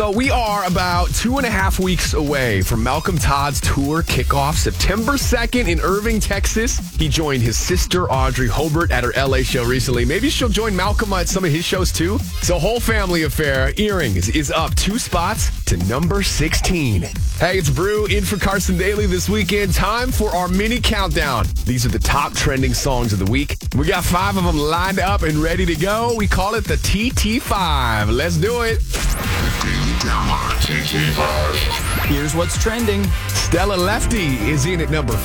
So we are about 2.5 weeks away from Malcolm Todd's tour kickoff, September 2nd in Irving, Texas. He joined his sister, Audrey Hobart, at her LA show recently. Maybe she'll join Malcolm at some of his shows, too. So whole family affair. Earrings is up 2 spots to number 16. Hey, it's Brew in for Carson Daly this weekend. Time for our mini countdown. These are the top trending songs of the week. We got 5 of them lined up and ready to go. We call it the TT5. Let's do it. TT5. Here's what's trending. Stella Lefty is in at number